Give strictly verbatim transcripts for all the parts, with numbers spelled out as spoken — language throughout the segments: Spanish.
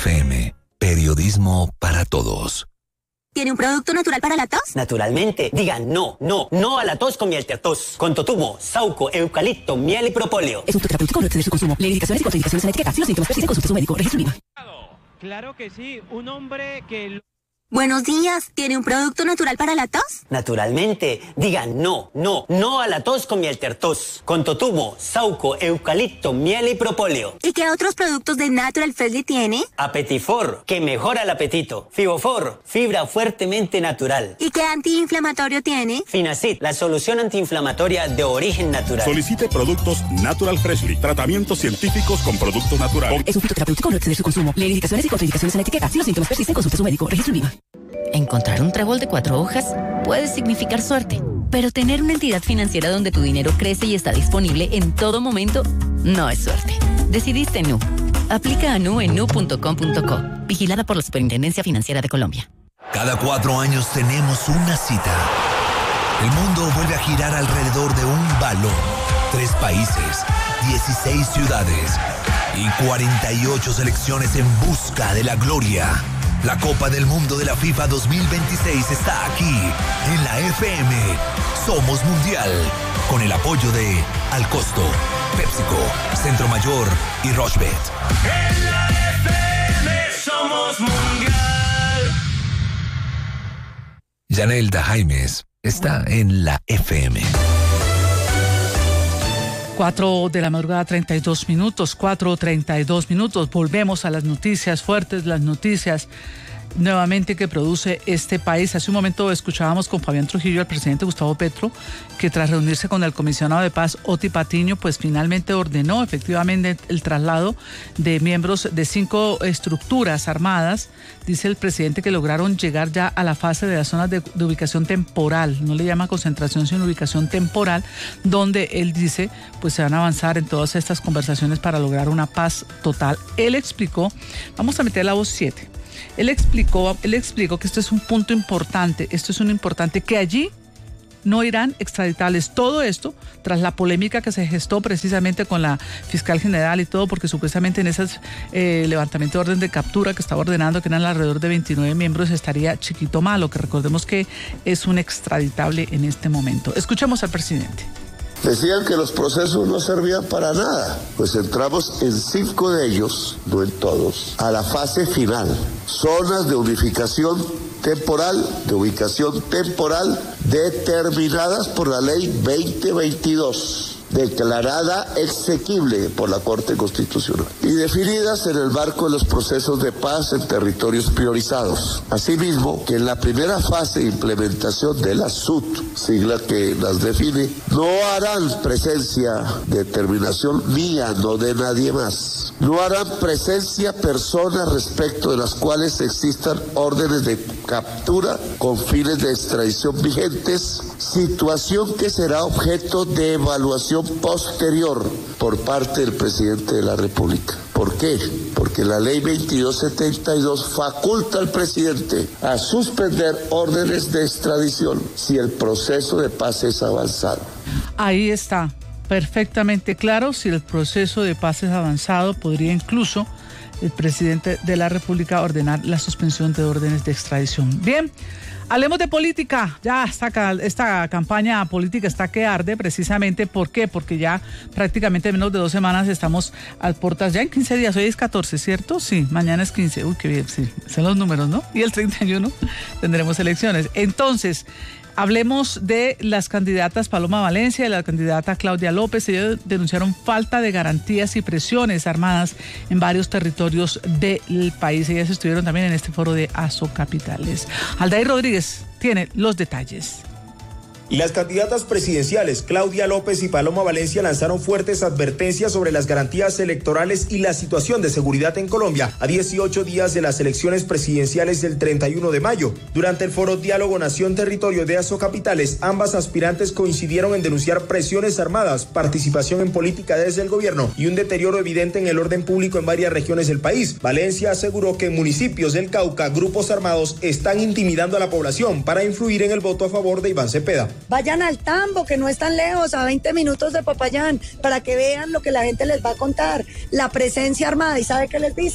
F M, periodismo para todos. ¿Tiene un producto natural para la tos? Naturalmente. Digan no, no, no a la tos con Mieltertos. Con totumo, sauco, eucalipto, miel y propóleo. Es un terapéutico, no exceder su consumo. Leer indicaciones y contraindicaciones en la etiqueta. Si los síntomas persisten, consulte a su médico. Registro IVA. Claro que sí. Un hombre que... Buenos días. ¿Tiene un producto natural para la tos? Naturalmente. Digan no, no, no a la tos con Mieltertos. Con totumo, sauco, eucalipto, miel y propóleo. ¿Y qué otros productos de Natural Freshly tiene? Apetifor, que mejora el apetito. Fibofor, fibra fuertemente natural. ¿Y qué antiinflamatorio tiene? Finacid, la solución antiinflamatoria de origen natural. Solicite productos Natural Freshly. Tratamientos científicos con productos naturales. Es un fitoterapéutico, no exceder su consumo. Leer indicaciones y contraindicaciones en la etiqueta. Si los síntomas persisten, consulte a su médico. Registro IVA. Encontrar un trébol de cuatro hojas puede significar suerte, pero tener una entidad financiera donde tu dinero crece y está disponible en todo momento no es suerte. Decidiste Nu. Aplica a Nu en nu punto com punto co. Vigilada por la Superintendencia Financiera de Colombia. Cada cuatro años tenemos una cita. El mundo vuelve a girar alrededor de un balón. Tres países, dieciséis ciudades y cuarenta y ocho selecciones en busca de la gloria. La Copa del Mundo de la FIFA dos mil veintiséis está aquí, en la F M. Somos Mundial, con el apoyo de Alcosto, PepsiCo, Centro Mayor y Rochebet. En la F M somos Mundial. Yanelda Jaimes está en la F M. cuatro de la madrugada, treinta y dos minutos, cuatro treinta y dos minutos. Volvemos a las noticias fuertes, las noticias nuevamente que produce este país. Hace un momento escuchábamos con Fabián Trujillo al presidente Gustavo Petro, que tras reunirse con el comisionado de paz Oti Patiño, pues finalmente ordenó efectivamente el traslado de miembros de cinco estructuras armadas. Dice el presidente que lograron llegar ya a la fase de las zonas de, de ubicación temporal, no le llama concentración sino ubicación temporal, donde él dice pues se van a avanzar en todas estas conversaciones para lograr una paz total. Él explicó, vamos a meter la voz siete. Él explicó, él explicó que esto es un punto importante, esto es un importante, que allí no irán extraditables. Todo esto tras la polémica que se gestó precisamente con la fiscal general y todo, porque supuestamente en ese eh, levantamiento de orden de captura que estaba ordenando, que eran alrededor de veintinueve miembros, estaría Chiquito Malo, que recordemos que es un extraditable en este momento. Escuchemos al presidente. Decían que los procesos no servían para nada, pues entramos en cinco de ellos, no en todos, a la fase final, zonas de unificación temporal, de ubicación temporal, determinadas por la ley veinte veintidós, declarada exequible por la Corte Constitucional y definidas en el marco de los procesos de paz en territorios priorizados. Asimismo, que en la primera fase de implementación de la S U T, sigla que las define, no harán presencia, determinación mía, no de nadie más. No harán presencia personas respecto de las cuales existan órdenes de captura con fines de extradición vigentes, situación que será objeto de evaluación posterior por parte del presidente de la República. ¿Por qué? Porque la ley veintidós setenta y dos faculta al presidente a suspender órdenes de extradición si el proceso de paz es avanzado. Ahí está, perfectamente claro. Si el proceso de paz es avanzado, podría incluso el presidente de la República ordenar la suspensión de órdenes de extradición. Bien, hablemos de política. Ya esta, esta campaña política está que arde, precisamente. ¿Por qué? Porque ya prácticamente en menos de dos semanas estamos a puertas, ya en quince días. Hoy es catorce, ¿cierto? Sí, mañana es quince. Uy, qué bien, sí, son los números, ¿no? Y el treinta y uno tendremos elecciones. Entonces, hablemos de las candidatas Paloma Valencia y la candidata Claudia López. Ellos denunciaron falta de garantías y presiones armadas en varios territorios del país. Ellas estuvieron también en este foro de Asocapitales. Aldair Rodríguez tiene los detalles. Las candidatas presidenciales Claudia López y Paloma Valencia lanzaron fuertes advertencias sobre las garantías electorales y la situación de seguridad en Colombia a dieciocho días de las elecciones presidenciales del treinta y uno de mayo. Durante el foro Diálogo Nación Territorio de Asocapitales, ambas aspirantes coincidieron en denunciar presiones armadas, participación en política desde el gobierno y un deterioro evidente en el orden público en varias regiones del país. Valencia aseguró que en municipios del Cauca, grupos armados están intimidando a la población para influir en el voto a favor de Iván Cepeda. Vayan al Tambo, que no es tan lejos, a veinte minutos de Popayán, para que vean lo que la gente les va a contar. La presencia armada, ¿y sabe qué les dice?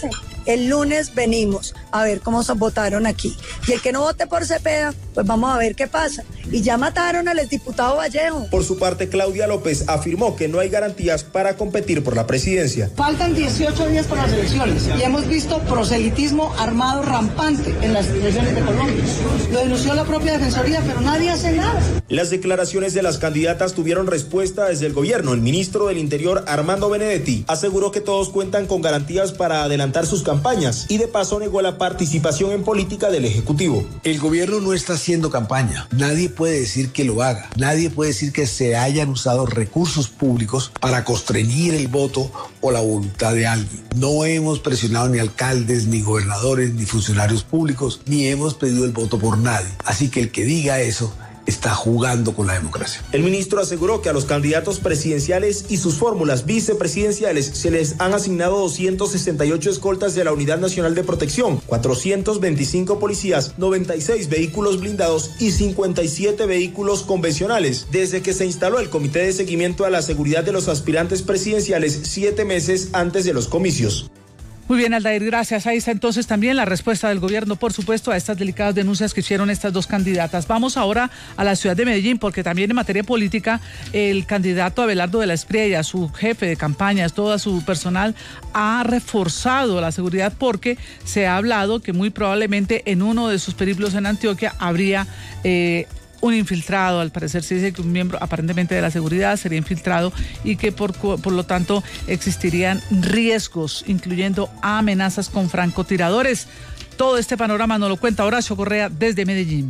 El lunes venimos a ver cómo se votaron aquí. Y el que no vote por Cepeda, pues vamos a ver qué pasa. Y ya mataron al exdiputado Vallejo. Por su parte, Claudia López afirmó que no hay garantías para competir por la presidencia. Faltan dieciocho días para las elecciones y hemos visto proselitismo armado rampante en las regiones de Colombia. Lo denunció la propia Defensoría, pero nadie hace nada. Las declaraciones de las candidatas tuvieron respuesta desde el gobierno. El ministro del Interior, Armando Benedetti, aseguró que todos cuentan con garantías para adelantar sus campañas y de paso negó la participación en política del Ejecutivo. El gobierno no está haciendo campaña. Nadie puede decir que lo haga. Nadie puede decir que se hayan usado recursos públicos para constreñir el voto o la voluntad de alguien. No hemos presionado ni alcaldes, ni gobernadores, ni funcionarios públicos, ni hemos pedido el voto por nadie. Así que el que diga eso está jugando con la democracia. El ministro aseguró que a los candidatos presidenciales y sus fórmulas vicepresidenciales se les han asignado doscientos sesenta y ocho escoltas de la Unidad Nacional de Protección, cuatrocientos veinticinco policías, noventa y seis vehículos blindados y cincuenta y siete vehículos convencionales, desde que se instaló el Comité de Seguimiento a la Seguridad de los Aspirantes Presidenciales siete meses antes de los comicios. Muy bien, Aldair, gracias. Ahí está entonces también la respuesta del gobierno, por supuesto, a estas delicadas denuncias que hicieron estas dos candidatas. Vamos ahora a la ciudad de Medellín, porque también en materia política el candidato Abelardo de la Espriella, su jefe de campañas, todo su personal, ha reforzado la seguridad porque se ha hablado que muy probablemente en uno de sus periplos en Antioquia habría Eh, un infiltrado. Al parecer se dice que un miembro aparentemente de la seguridad sería infiltrado y que por, por lo tanto existirían riesgos, incluyendo amenazas con francotiradores. Todo este panorama nos lo cuenta Horacio Correa desde Medellín.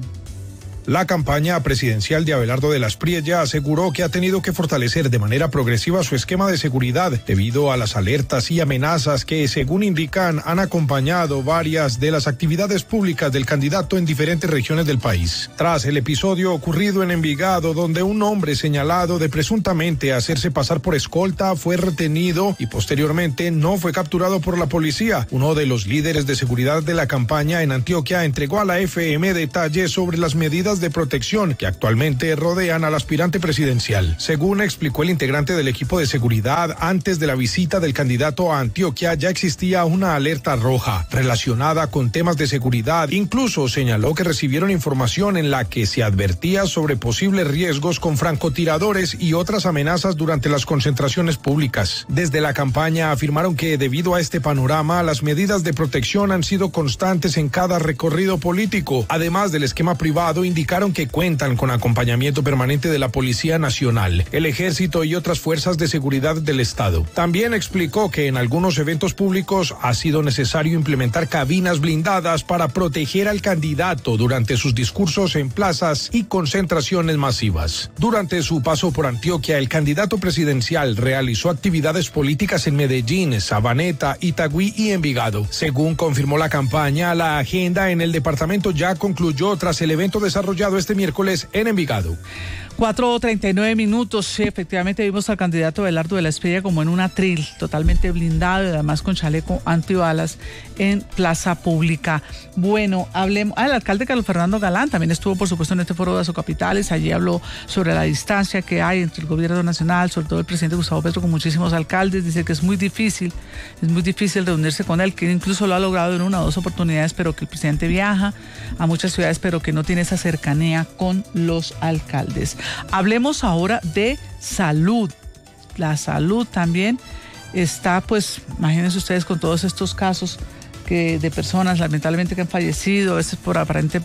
La campaña presidencial de Abelardo de la Espriella aseguró que ha tenido que fortalecer de manera progresiva su esquema de seguridad debido a las alertas y amenazas que, según indican, han acompañado varias de las actividades públicas del candidato en diferentes regiones del país. Tras el episodio ocurrido en Envigado, donde un hombre señalado de presuntamente hacerse pasar por escolta fue retenido y posteriormente no fue capturado por la policía, uno de los líderes de seguridad de la campaña en Antioquia entregó a la F M detalles sobre las medidas de protección que actualmente rodean al aspirante presidencial. Según explicó el integrante del equipo de seguridad, antes de la visita del candidato a Antioquia ya existía una alerta roja relacionada con temas de seguridad. Incluso señaló que recibieron información en la que se advertía sobre posibles riesgos con francotiradores y otras amenazas durante las concentraciones públicas. Desde la campaña afirmaron que debido a este panorama, las medidas de protección han sido constantes en cada recorrido político. Además del esquema privado, indicaron que cuentan con acompañamiento permanente de la Policía Nacional, el Ejército y otras fuerzas de seguridad del Estado. También explicó que en algunos eventos públicos ha sido necesario implementar cabinas blindadas para proteger al candidato durante sus discursos en plazas y concentraciones masivas. Durante su paso por Antioquia, el candidato presidencial realizó actividades políticas en Medellín, Sabaneta, Itagüí y Envigado. Según confirmó la campaña, la agenda en el departamento ya concluyó tras el evento desarrollado este miércoles en Envigado. cuatro treinta y nueve minutos, sí, efectivamente vimos al candidato Abelardo de la Espriella como en un atril, totalmente blindado y además con chaleco antibalas en plaza pública. Bueno, hablemos, ah, el alcalde Carlos Fernando Galán también estuvo, por supuesto, en este foro de Azocapitales. Allí habló sobre la distancia que hay entre el gobierno nacional, sobre todo el presidente Gustavo Petro con muchísimos alcaldes. Dice que es muy difícil, es muy difícil reunirse con él, que incluso lo ha logrado en una o dos oportunidades, pero que el presidente viaja a muchas ciudades, pero que no tiene esa cercanía con los alcaldes. Hablemos ahora de salud. La salud también está, pues, imagínense ustedes con todos estos casos que de personas lamentablemente que han fallecido, a veces por aparente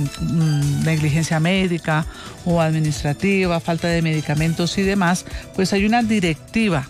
mmm, negligencia médica o administrativa, falta de medicamentos y demás, pues hay una directiva.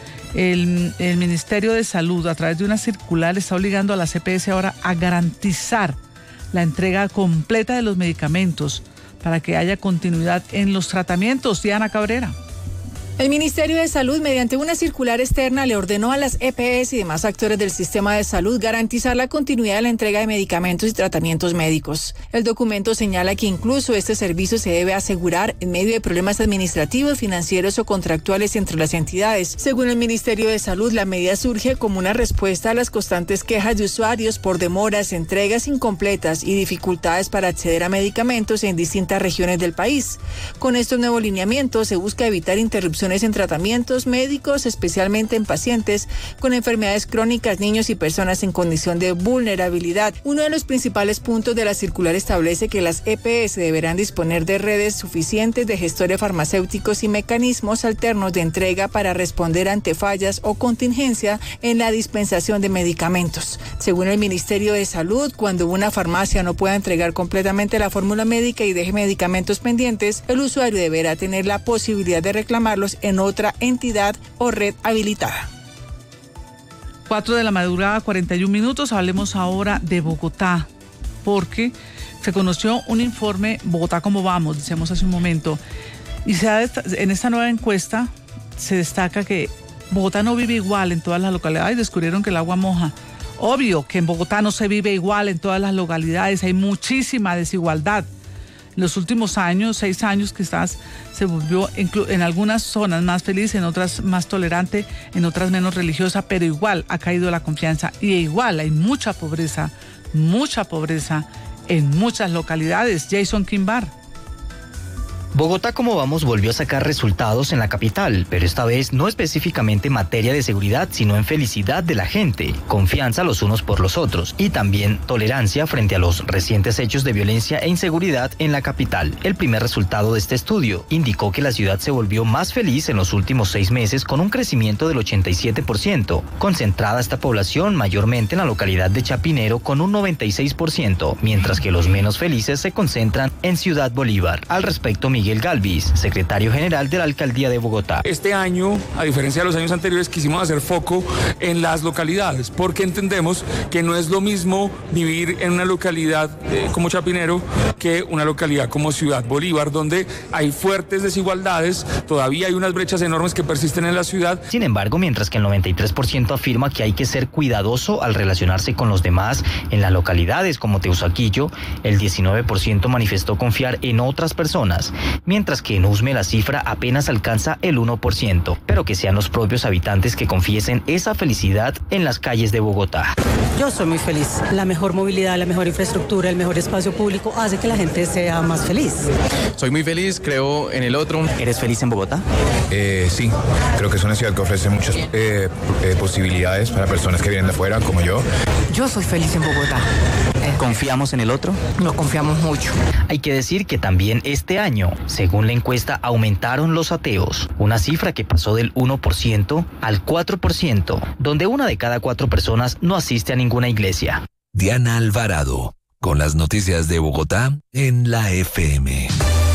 El, el Ministerio de Salud, a través de una circular, está obligando a la C P S ahora a garantizar la entrega completa de los medicamentos para que haya continuidad en los tratamientos. Diana Cabrera. El Ministerio de Salud, mediante una circular externa, le ordenó a las E P S y demás actores del sistema de salud garantizar la continuidad de la entrega de medicamentos y tratamientos médicos. El documento señala que incluso este servicio se debe asegurar en medio de problemas administrativos, financieros o contractuales entre las entidades. Según el Ministerio de Salud, la medida surge como una respuesta a las constantes quejas de usuarios por demoras, entregas incompletas y dificultades para acceder a medicamentos en distintas regiones del país. Con estos nuevos lineamientos se busca evitar interrupciones inversiones en tratamientos médicos, especialmente en pacientes con enfermedades crónicas, niños y personas en condición de vulnerabilidad. Uno de los principales puntos de la circular establece que las E P S deberán disponer de redes suficientes de gestores farmacéuticos y mecanismos alternos de entrega para responder ante fallas o contingencia en la dispensación de medicamentos. Según el Ministerio de Salud, cuando una farmacia no pueda entregar completamente la fórmula médica y deje medicamentos pendientes, el usuario deberá tener la posibilidad de reclamarlos en otra entidad o red habilitada. cuatro de la madrugada, cuarenta y un minutos. Hablemos ahora de Bogotá, porque se conoció un informe, Bogotá cómo vamos, decíamos hace un momento, y se ha, en esta nueva encuesta se destaca que Bogotá no vive igual en todas las localidades. Descubrieron que el agua moja. Obvio que en Bogotá no se vive igual en todas las localidades, hay muchísima desigualdad. En los últimos años, seis años quizás, se volvió en algunas zonas más feliz, en otras más tolerante, en otras menos religiosa, pero igual ha caído la confianza y igual hay mucha pobreza, mucha pobreza en muchas localidades. Jason Kimbar. Bogotá como vamos volvió a sacar resultados en la capital, pero esta vez no específicamente en materia de seguridad, sino en felicidad de la gente, confianza los unos por los otros y también tolerancia frente a los recientes hechos de violencia e inseguridad en la capital. El primer resultado de este estudio indicó que la ciudad se volvió más feliz en los últimos seis meses con un crecimiento del ochenta y siete por ciento, concentrada esta población mayormente en la localidad de Chapinero con un noventa y seis por ciento, mientras que los menos felices se concentran en Ciudad Bolívar. Al respecto, Miguel Galvis, secretario general de la Alcaldía de Bogotá. Este año, a diferencia de los años anteriores, quisimos hacer foco en las localidades, porque entendemos que no es lo mismo vivir en una localidad eh, como Chapinero que una localidad como Ciudad Bolívar, donde hay fuertes desigualdades, todavía hay unas brechas enormes que persisten en la ciudad. Sin embargo, mientras que el noventa y tres por ciento afirma que hay que ser cuidadoso al relacionarse con los demás en las localidades como Teusaquillo, el diecinueve por ciento manifestó confiar en otras personas, mientras que en Usme la cifra apenas alcanza el uno por ciento, pero que sean los propios habitantes que confiesen esa felicidad en las calles de Bogotá. Yo soy muy feliz. La mejor movilidad, la mejor infraestructura, el mejor espacio público hace que la gente sea más feliz. Soy muy feliz, creo en el otro. ¿Eres feliz en Bogotá? Eh, sí, creo que es una ciudad que ofrece muchas eh, eh, posibilidades para personas que vienen de afuera, como yo. Yo soy feliz en Bogotá. ¿Confiamos en el otro? No confiamos mucho. Hay que decir que también este año, según la encuesta, aumentaron los ateos, una cifra que pasó del uno por ciento al cuatro por ciento, donde una de cada cuatro personas no asiste a ninguna iglesia. Diana Alvarado, con las noticias de Bogotá en la F M.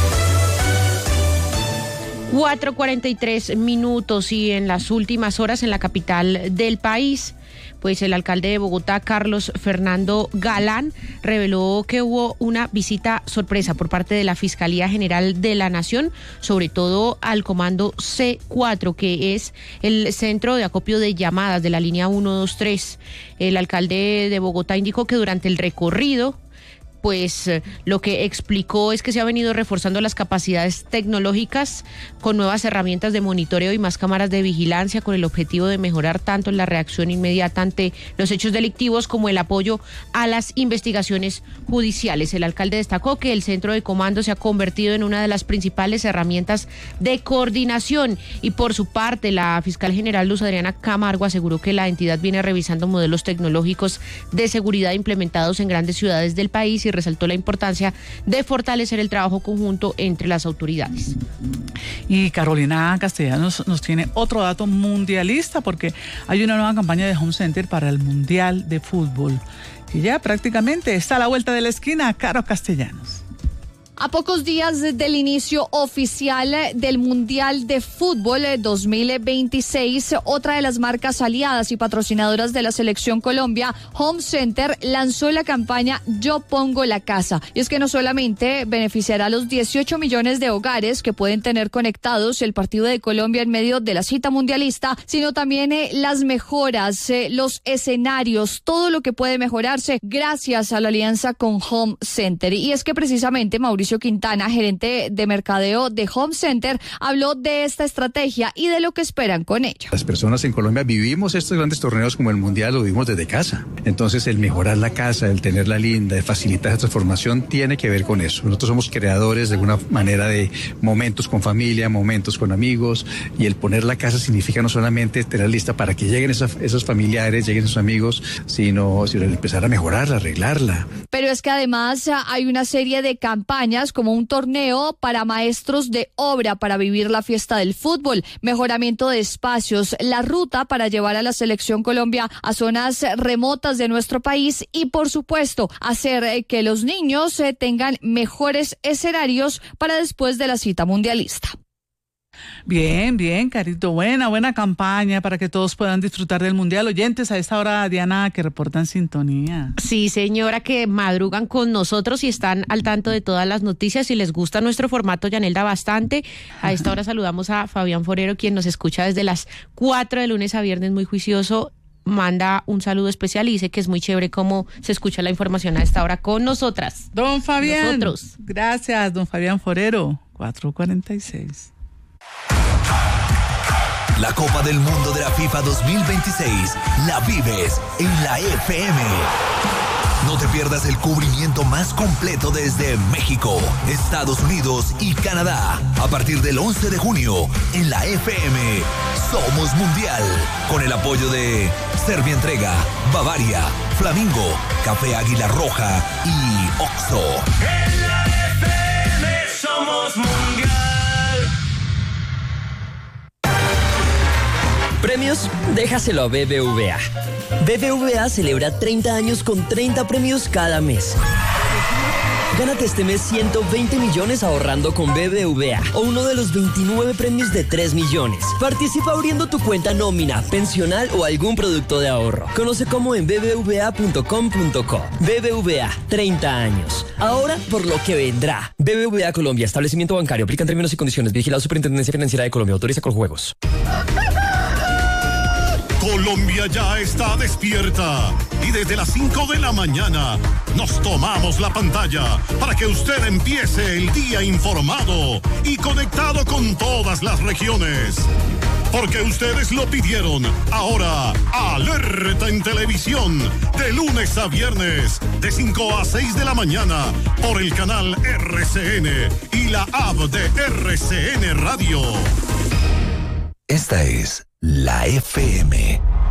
cuatro cuarenta y tres minutos y en las últimas horas en la capital del país, pues el alcalde de Bogotá, Carlos Fernando Galán, reveló que hubo una visita sorpresa por parte de la Fiscalía General de la Nación, sobre todo al Comando C cuatro, que es el centro de acopio de llamadas de la línea uno dos tres. El alcalde de Bogotá indicó que durante el recorrido, pues lo que explicó es que se ha venido reforzando las capacidades tecnológicas con nuevas herramientas de monitoreo y más cámaras de vigilancia con el objetivo de mejorar tanto la reacción inmediata ante los hechos delictivos como el apoyo a las investigaciones judiciales. El alcalde destacó que el centro de comando se ha convertido en una de las principales herramientas de coordinación y por su parte la fiscal general Luz Adriana Camargo aseguró que la entidad viene revisando modelos tecnológicos de seguridad implementados en grandes ciudades del país y resaltó la importancia de fortalecer el trabajo conjunto entre las autoridades. Y Carolina Castellanos nos tiene otro dato mundialista porque hay una nueva campaña de Home Center para el Mundial de Fútbol que ya prácticamente está a la vuelta de la esquina. Caro Castellanos. A pocos días del inicio oficial del Mundial de Fútbol dos mil veintiséis, otra de las marcas aliadas y patrocinadoras de la Selección Colombia, Home Center, lanzó la campaña Yo Pongo la Casa. Y es que no solamente beneficiará a los dieciocho millones de hogares que pueden tener conectados el partido de Colombia en medio de la cita mundialista, sino también eh, las mejoras, eh, los escenarios, todo lo que puede mejorarse gracias a la alianza con Home Center. Y es que precisamente Mauricio Mauricio Quintana, gerente de mercadeo de Home Center, habló de esta estrategia y de lo que esperan con ella. Las personas en Colombia vivimos estos grandes torneos como el Mundial, lo vivimos desde casa. Entonces el mejorar la casa, el tenerla linda, el facilitar esa transformación tiene que ver con eso. Nosotros somos creadores de alguna manera de momentos con familia, momentos con amigos, y el poner la casa significa no solamente tener lista para que lleguen esos, esos familiares, lleguen esos amigos, sino, sino empezar a mejorarla, arreglarla. Pero es que además hay una serie de campañas como un torneo para maestros de obra para vivir la fiesta del fútbol, mejoramiento de espacios, la ruta para llevar a la Selección Colombia a zonas remotas de nuestro país y, por supuesto, hacer que los niños tengan mejores escenarios para después de la cita mundialista. Bien, bien, Carito, buena, buena campaña para que todos puedan disfrutar del Mundial. Oyentes a esta hora, Diana, que reportan sintonía. Sí, señora, que madrugan con nosotros y están al tanto de todas las noticias. Si les gusta nuestro formato, Yanelda, bastante. A esta hora saludamos a Fabián Forero, quien nos escucha desde las cuatro de lunes a viernes, muy juicioso. Manda un saludo especial y dice que es muy chévere cómo se escucha la información a esta hora con nosotras. Don Fabián. Nosotros. Gracias, don Fabián Forero. cuatro cuarenta y seis. La Copa del Mundo de la FIFA dos mil veintiséis la vives en la F M. No te pierdas el cubrimiento más completo desde México, Estados Unidos y Canadá. A partir del once de junio, en la F M, Somos Mundial. Con el apoyo de Servientrega, Bavaria, Flamingo, Café Águila Roja y Oxxo. En la F M somos mundial. Premios, déjaselo a B B V A. B B V A celebra treinta años con treinta premios cada mes. Gánate este mes ciento veinte millones ahorrando con B B V A o uno de los veintinueve premios de tres millones. Participa abriendo tu cuenta nómina, pensional o algún producto de ahorro. Conoce cómo en b b v a punto com punto co. B B V A, treinta años. Ahora por lo que vendrá. B B V A Colombia, establecimiento bancario. Aplican términos y condiciones. Vigilado Superintendencia Financiera de Colombia. Autoriza con juegos. Colombia ya está despierta y desde las cinco de la mañana nos tomamos la pantalla para que usted empiece el día informado y conectado con todas las regiones. Porque ustedes lo pidieron. Ahora, alerta en televisión, de lunes a viernes, de cinco a seis de la mañana, por el canal R C N y la app de R C N Radio. Esta es la F M.